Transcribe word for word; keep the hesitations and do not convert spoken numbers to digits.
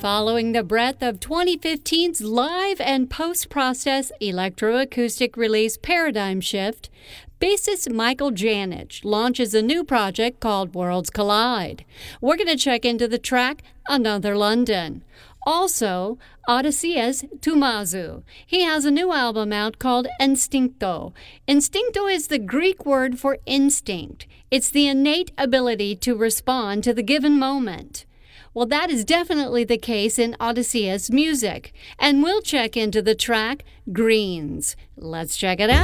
Following the breadth of twenty fifteen's live and post-process electroacoustic release Paradigm Shift, bassist Michael Janich launches a new project called Worlds Collide. We're going to check into the track Another London. Also, Odysseus Tumazu. He has a new album out called Instincto. Instincto is the Greek word for instinct. It's the innate ability to respond to the given moment. Well, that is definitely the case in Odysseus' music. And we'll check into the track Greens. Let's check it out.